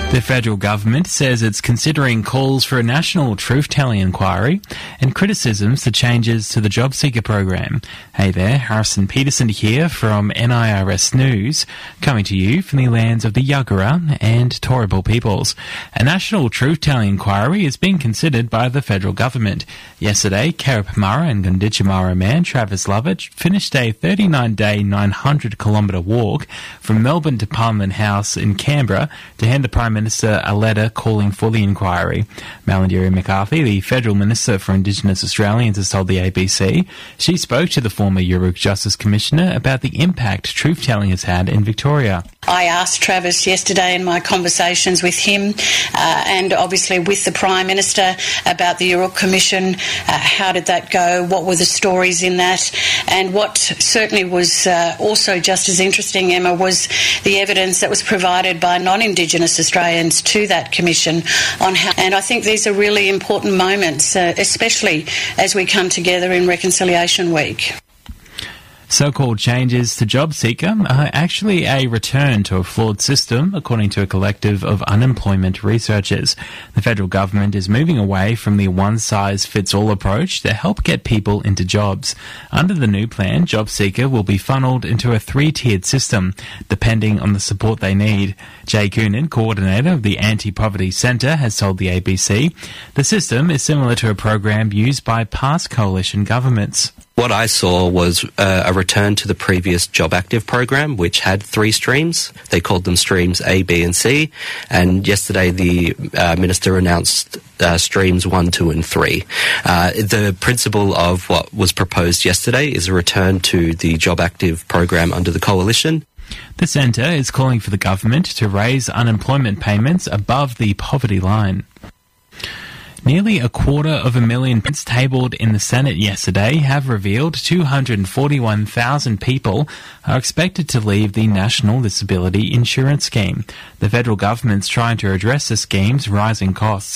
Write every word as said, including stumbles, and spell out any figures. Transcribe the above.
The federal government says it's considering calls for a national truth-telling inquiry and criticisms to changes to the job seeker program. Hey there, Harrison Peterson here from N I R S News, coming to you from the lands of the Yagara and Turrbal peoples. A national truth-telling inquiry is being considered by the federal government. Yesterday, Karapamara and Gunditjmara man Travis Lovett finished a thirty-nine day, nine hundred kilometre walk from Melbourne to Parliament House in Canberra to hand the Prime Minister a letter calling for the inquiry. Malarndirri McCarthy, the Federal Minister for Indigenous Australians, has told the A B C she spoke to the former Yoorrook Justice Commissioner about the impact truth-telling has had in Victoria. I asked Travis yesterday in my conversations with him uh, and obviously with the Prime Minister about the Yoorrook Commission. Uh, how did that go? What were the stories in that? And what certainly was uh, also just as interesting, Emma, was the evidence that was provided by non-Indigenous Australians to that commission on how. And I think these are really important moments, uh, especially as we come together in Reconciliation Week. So-called changes to JobSeeker are actually a return to a flawed system, according to a collective of unemployment researchers. The federal government is moving away from the one-size-fits-all approach to help get people into jobs. Under the new plan, JobSeeker will be funneled into a three-tiered system, depending on the support they need. Jay Coonan, coordinator of the Anti-Poverty Centre, has told the A B C the system is similar to a program used by past coalition governments. What I saw was uh, a return to the previous Job Active program, which had three streams. They called them streams A, B and C. And yesterday the uh, Minister announced uh, streams one, two and three. Uh, the principle of what was proposed yesterday is a return to the Job Active program under the coalition. The centre is calling for the government to raise unemployment payments above the poverty line. Nearly a quarter of a million bills tabled in the Senate yesterday have revealed two hundred forty-one thousand people are expected to leave the National Disability Insurance Scheme. The federal government's trying to address the scheme's rising costs.